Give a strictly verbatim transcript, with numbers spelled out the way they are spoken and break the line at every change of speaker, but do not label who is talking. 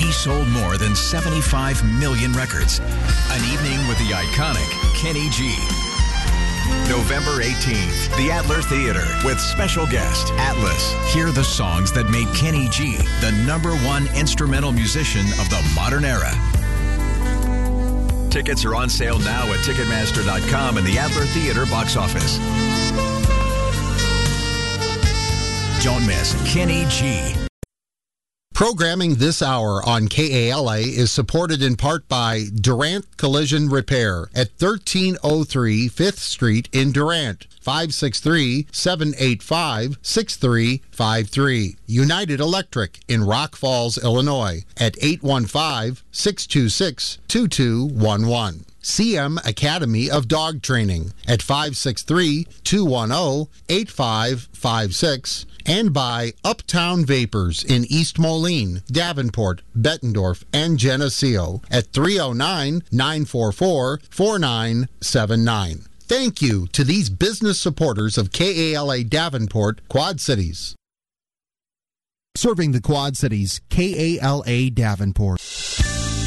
He sold more than seventy-five million records. An evening with the iconic Kenny G. November eighteenth, the Adler Theater with special guest Atlas. Hear the songs that made Kenny G the number one instrumental musician of the modern era. Tickets are on sale now at Ticketmaster dot com and the Adler Theater box office. Don't miss Kenny G.
Programming this hour on K A L A is supported in part by Durant Collision Repair at thirteen oh three Fifth Street in Durant. five six three, seven eight five, six three five three. United Electric in Rock Falls, Illinois at eight one five, six two six, two two one one. C M Academy of Dog Training at five six three, two one zero, eight five five six. And by Uptown Vapors in East Moline, Davenport, Bettendorf, and Geneseo at three oh nine, nine four four, four nine seven nine. Thank you to these business supporters of K A L A Davenport, Quad Cities.
Serving the Quad Cities, K A L A Davenport.